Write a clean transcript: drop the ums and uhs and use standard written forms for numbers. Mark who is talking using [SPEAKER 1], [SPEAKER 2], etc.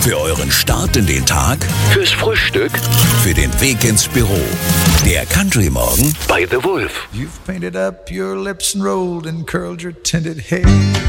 [SPEAKER 1] Für euren Start in den Tag, fürs Frühstück, für den Weg ins Büro. Der Country Morgen bei The Wolf.
[SPEAKER 2] You've painted up your lips and rolled and curled your tinted hair.